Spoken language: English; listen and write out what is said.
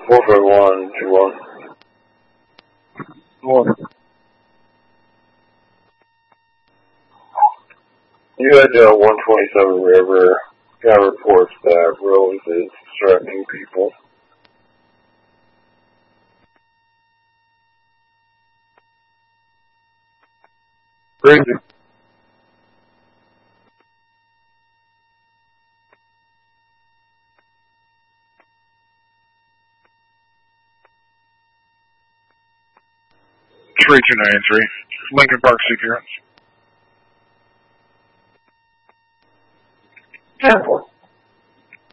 45121. What? You had 127 River. Got reports that Rose is threatening people. Crazy. Three two nine three. Lincoln Park Security. 10-4.